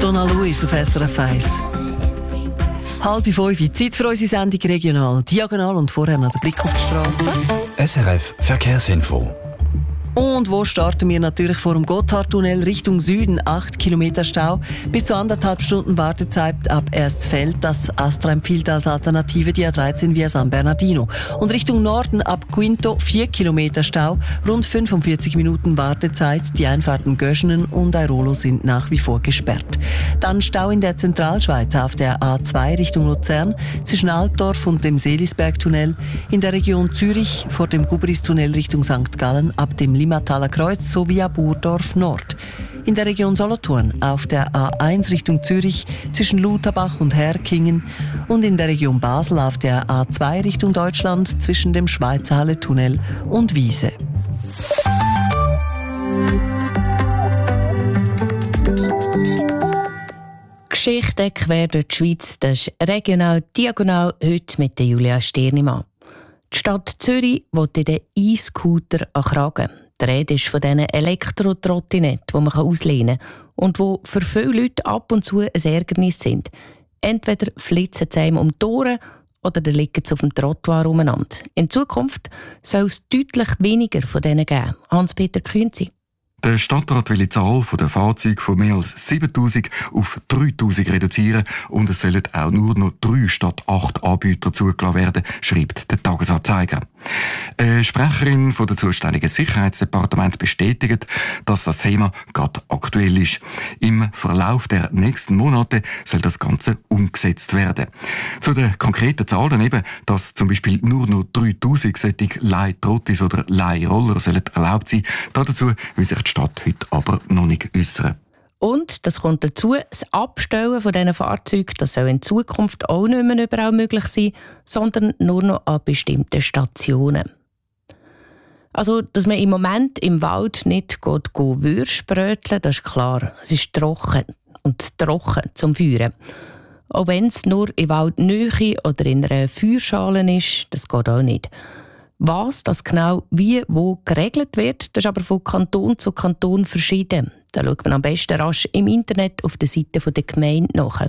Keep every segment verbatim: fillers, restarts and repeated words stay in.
Donna Luis auf S R F eins. Halb fünf, Zeit für unsere Sendung regional, diagonal und vorher noch der Blick auf die Straße. S R F Verkehrsinfo. Und wo starten wir? Natürlich vor dem Gotthardtunnel Richtung Süden. acht Kilometer Stau. Bis zu anderthalb Stunden Wartezeit ab Erstfeld. Das Astra empfiehlt als Alternative die A dreizehn via San Bernardino. Und Richtung Norden ab Quinto vier Kilometer Stau. Rund fünfundvierzig Minuten Wartezeit. Die Einfahrten Göschenen und Airolo sind nach wie vor gesperrt. Dann Stau in der Zentralschweiz auf der A zwei Richtung Luzern. Zwischen Altdorf und dem Seelisbergtunnel. In der Region Zürich vor dem Gubris-Tunnel Richtung Sankt Gallen ab dem Limmataler Kreuz sowie ab Burdorf Nord. In der Region Solothurn auf der A eins Richtung Zürich zwischen Lutherbach und Herkingen und in der Region Basel auf der A zwei Richtung Deutschland zwischen dem Schweizer Halle-Tunnel und Wiese. Geschichte quer durch die Schweiz, das ist regional diagonal heute mit der Julia Stirnimann. Die Stadt Zürich will den E-Scooter an Kragen. Die Rede ist von diesen Elektro-Trottinetten, die man auslehnen kann und die für viele Leute ab und zu ein Ärgernis sind. Entweder flitzen sie einem um die Ohren oder dann liegen sie auf dem Trottoir umeinander. In Zukunft soll es deutlich weniger von denen geben. Hans-Peter Künzi. Der Stadtrat will die Zahl der Fahrzeuge von mehr als siebentausend auf dreitausend reduzieren und es sollen auch nur noch drei statt acht Anbieter zugelassen werden, schreibt der Tagesanzeiger. Eine Sprecherin von der zuständigen Sicherheitsdepartement bestätigt, dass das Thema gerade aktuell ist. Im Verlauf der nächsten Monate soll das Ganze umgesetzt werden. Zu den konkreten Zahlen eben, dass zum Beispiel nur noch dreitausend solche Leihtrottis oder Leihroller sollen erlaubt sein. Dazu will sich die Stadt heute aber noch nicht äußern. Und das kommt dazu, das Abstellen von diesen Fahrzeugen, das soll in Zukunft auch nicht mehr überall möglich sein, sondern nur noch an bestimmten Stationen. Also, dass man im Moment im Wald nicht geht, geht Würstbröteln, das ist klar. Es ist trocken und trocken zum Feuern. Auch wenn es nur in Waldnähe oder in einer Feuerschale ist, das geht auch nicht. Was das genau wie wo geregelt wird, das ist aber von Kanton zu Kanton verschieden. Da schaut man am besten rasch im Internet auf der Seite der Gemeinde nach.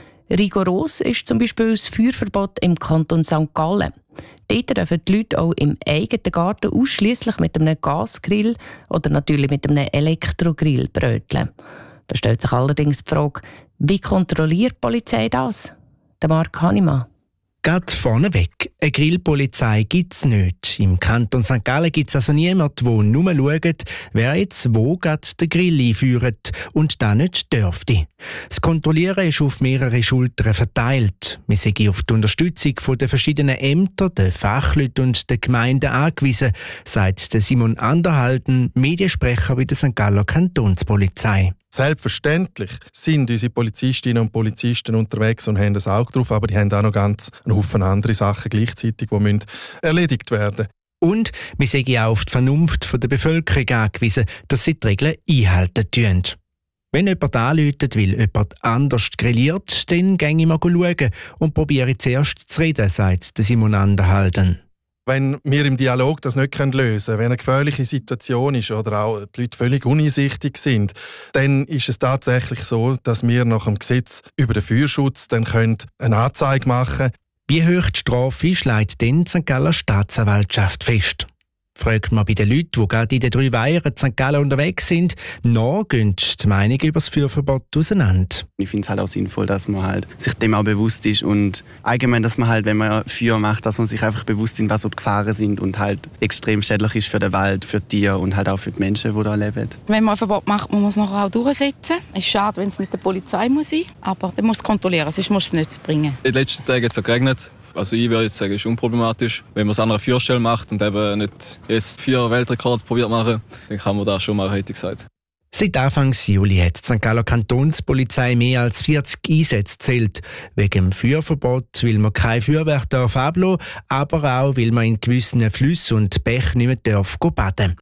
Rigoros ist zum Beispiel das Feuerverbot im Kanton Sankt Gallen. Dort dürfen die Leute auch im eigenen Garten ausschliesslich mit einem Gasgrill oder natürlich mit einem Elektrogrill bröteln. Da stellt sich allerdings die Frage, wie kontrolliert die Polizei das? Der Marc Hannemann. Gerade vorneweg, eine Grillpolizei gibt es nicht. Im Kanton Sankt Gallen gibt es also niemanden, der nur schaut, wer jetzt wo gerade den Grill einführt und das nicht dürfte. Das Kontrollieren ist auf mehrere Schultern verteilt. Wir sind auf die Unterstützung der verschiedenen Ämter, der Fachleute und der Gemeinden angewiesen, sagt Simon Anderhalden, Mediensprecher bei der Sankt Galler Kantonspolizei. Selbstverständlich sind unsere Polizistinnen und Polizisten unterwegs und haben das Auge drauf, aber die haben auch noch ganz einen Haufen andere Sachen gleichzeitig, die müssen erledigt werden. Und wir sind auch auf die Vernunft der Bevölkerung angewiesen, dass sie die Regeln einhalten tun. Wenn jemand anruft, weil jemand anders grilliert, dann gehe ich mal schauen und probiere zuerst zu reden, sagt Simon Anderhalden. Wenn wir im Dialog das nicht lösen können, wenn eine gefährliche Situation ist oder auch die Leute völlig uneinsichtig sind, dann ist es tatsächlich so, dass wir nach dem Gesetz über den Feuerschutz dann eine Anzeige machen können. Wie hoch die Strafe ist, legt dann die Sankt Galler Staatsanwaltschaft fest. Fragt man bei den Leuten, die gerade in den drei Weihern in Sankt Gallen unterwegs sind, noch gehen die Meinungen über das Feuerverbot auseinander. Ich finde es halt auch sinnvoll, dass man halt sich dem auch bewusst ist und allgemein, dass man halt, wenn man Feuer macht, dass man sich einfach bewusst ist, was so die Gefahren sind und halt extrem schädlich ist für den Wald, für die Tiere und halt auch für die Menschen, die da leben. Wenn man ein Verbot macht, muss man es nachher auch durchsetzen. Es ist schade, wenn es mit der Polizei muss sein, aber dann muss es kontrollieren, sonst muss es nicht bringen. In den letzten Tagen hat es auch geregnet. Also ich würde jetzt sagen, es ist unproblematisch. Wenn man es an einer Feuerstelle macht und eben nicht jetzt vier Weltrekord probiert machen, dann kann man das schon mal heute gesagt. Seit Anfang Juli hat die Sankt Galler Kantonspolizei mehr als vierzig Einsätze gezählt. Wegen dem Feuerverbot will man kein Feuerwerk ablassen, aber auch weil man in gewissen Flüssen und Bächen nicht mehr darf baden.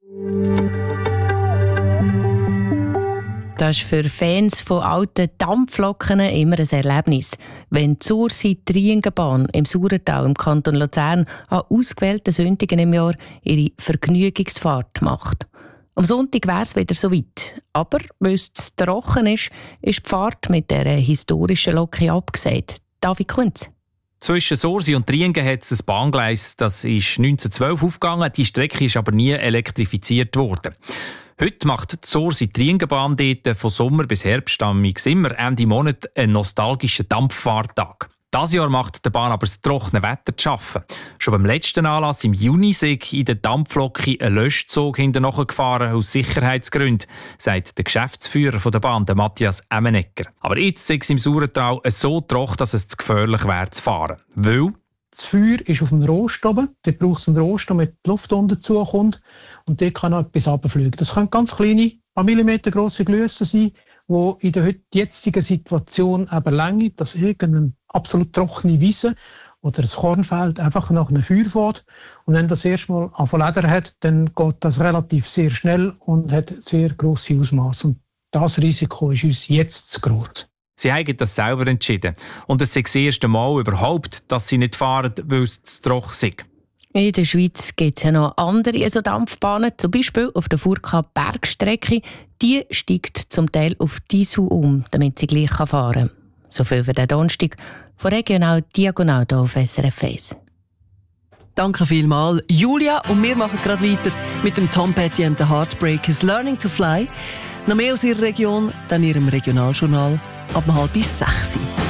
Das ist für Fans von alten Dampfloken immer ein Erlebnis, wenn die Sursi-Triengenbahn im Sauertal im Kanton Luzern an ausgewählten Sonntagen im Jahr ihre Vergnügungsfahrt macht. Am Sonntag wäre es wieder soweit. Aber weil es zu trocken ist, ist die Fahrt mit dieser historischen Lok abgesagt. David Kunz. Zwischen Sorsi und Triengen hat es ein Bahngleis, das ist neunzehnhundertzwölf aufgegangen, die Strecke ist aber nie elektrifiziert worden. Heute macht die Sorsi-Triengenbahn dort von Sommer bis Herbst am immer Ende Monat einen nostalgischen Dampffahrtag. Dieses Jahr macht die Bahn aber das trockene Wetter zu schaffen. Schon beim letzten Anlass im Juni sei in der Dampflok ein Löschzug hinterher gefahren aus Sicherheitsgründen, sagt der Geschäftsführer der Bahn, der Matthias Emmenegger. Aber jetzt sei es im Sauertal so trocken, dass es zu gefährlich wäre zu fahren. Weil das Feuer ist auf dem Rost oben. Dort braucht es einen Rost, damit die Luft unten zukommt. Und dort kann noch etwas runterfliegen. Das können ganz kleine, ein Millimeter grosse Glösse sein, die in der jetzigen Situation eben länger, dass irgendeine absolut trockene Wiese oder ein Kornfeld einfach nach einem Feuer fährt. Und wenn das erstmal anfangen Leder hat, dann geht das relativ sehr schnell und hat sehr grosse Ausmaße. Und das Risiko ist uns jetzt zu groß. Sie haben das selber entschieden. Und es ist das erste Mal überhaupt, dass sie nicht fahren, weil es zu trocken ist. In der Schweiz gibt es ja noch andere so Dampfbahnen, zum Beispiel auf der Furka-Bergstrecke. Die steigt zum Teil auf Diesel um, damit sie gleich fahren kann. So viel für den Donnerstag von Regional Diagonal hier auf S R F eins. Danke vielmals, Julia. Und wir machen gerade weiter mit dem Tom Petty and the Heartbreakers «Learning to Fly». Noch mehr aus ihrer Region, dann ihrem Regionaljournal ab halb bis sechs.